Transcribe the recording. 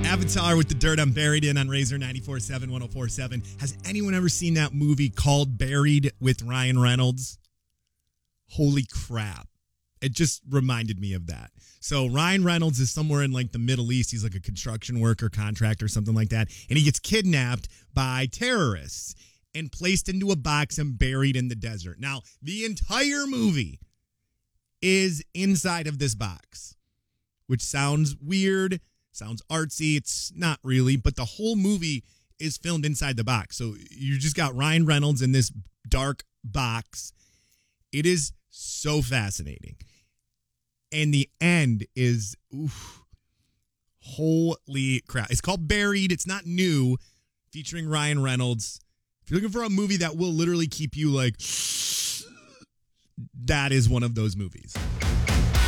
Avatar with the dirt I'm buried in on Razor 94.7, 104.7. Has anyone ever seen that movie called Buried with Ryan Reynolds? Holy crap. It just reminded me of that. So Ryan Reynolds is somewhere in like the Middle East. He's like a construction worker, contractor, something like that. And he gets kidnapped by terrorists and placed into a box and buried in the desert. Now, the entire movie is inside of this box, which sounds weird, sounds artsy. It's not really, but the whole movie is filmed inside the box. So you just got Ryan Reynolds in this dark box. It is so fascinating. And the end is, holy crap. It's called Buried. It's not new, featuring Ryan Reynolds. If you're looking for a movie that will literally keep you like, that is one of those movies.